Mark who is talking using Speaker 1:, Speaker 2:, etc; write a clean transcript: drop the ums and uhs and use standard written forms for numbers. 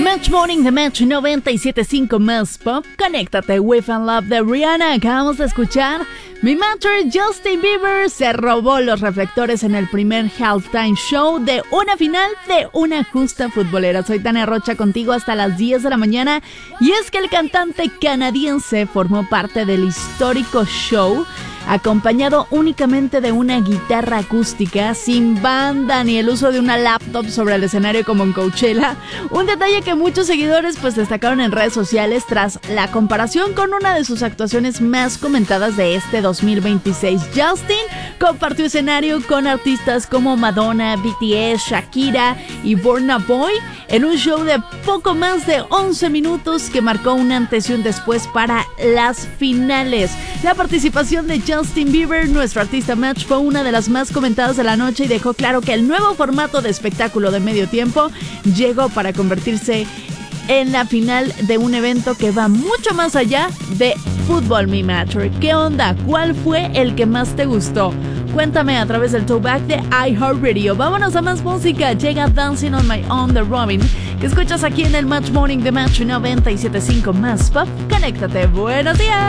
Speaker 1: Match Morning de Match 97.5 Más Pop. Conéctate with and Love de Rihanna. Acabamos de escuchar. Mi Matter, Justin Bieber se robó los reflectores en el primer halftime show de una final de una justa futbolera. Soy Tania Rocha contigo hasta las 10 de la mañana. Y es que el cantante canadiense formó parte del histórico show acompañado únicamente de una guitarra acústica, sin banda ni el uso de una laptop sobre el escenario como en Coachella. Un detalle que muchos seguidores pues destacaron en redes sociales tras la comparación con una de sus actuaciones más comentadas de este 2026. Justin compartió escenario con artistas como Madonna, BTS, Shakira y Burna Boy en un show de poco más de 11 minutos que marcó un antes y un después para las finales. La participación de Justin Bieber, nuestro artista Match, fue una de las más comentadas de la noche y dejó claro que el nuevo formato de espectáculo de medio tiempo llegó para convertirse en la final de un evento que va mucho más allá de fútbol. Mi Matter, ¿qué onda? ¿Cuál fue el que más te gustó? Cuéntame a través del throwback de iHeartRadio. Vámonos a más música. Llega Dancing on My Own de Robin, que escuchas aquí en el Match Morning de Match 97.5 Más Pop. Conéctate. Buenos días.